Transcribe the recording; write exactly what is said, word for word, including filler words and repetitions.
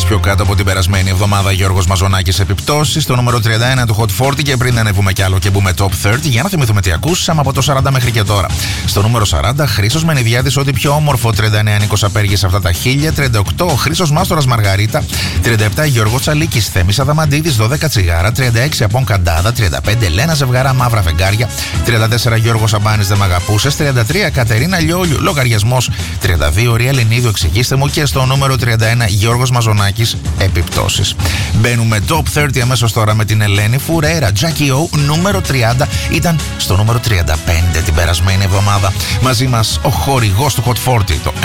πιο κάτω από την περασμένη εβδομάδα. Γιώργος Μαζονάκης, επιπτώσεις. Στο νούμερο τριάντα ένα του Hot σαράντα. Και πριν ανέβουμε κι άλλο και μπούμε top τριάντα, για να θυμηθούμε τι ακούσαμε από το σαράντα μέχρι και τώρα. Στο νούμερο σαράντα, Χρήστος Μενιδιάδης, ό,τι πιο όμορφο. τριάντα εννέα, Νίκος Απέργης, αυτά τα χίλια. τριάντα οκτώ, Χρήστος Μάστορας, Μαργαρίτα. τριάντα επτά, Γιώργος Τσαλίκης, Θέμης Αδαμαντίδης, δώδεκα Τσιγάρα. τριάντα έξι, Απόν Καντάδα. τριάντα πέντε, Λένα Ζευγαρά, Μαύρα Φεγγάρια. τριάντα τέσσερα, Γιώργος Αμπάνης, Δεν Μ' Αγαπούσες. τριάντα τρία, Κατερίνα Λιόλιου, Λογαριασμός. τριάντα δύο, Ρία Λινίδου, Εξηγήστε μου. Και στο νούμερο τριάντα ένα, Γιώργος Μαζονάκης, Επιπτώσεις. Μπαίνουμε top τριάντα αμέσως τώρα με την Ελένη Φουρέρα. Jackie O, νούμερο τριάντα, ήταν στο νούμερο τριάντα πέντε την περασμένη εβδομάδα. Μαζί μας ο χορηγός του Hot σαράντα, το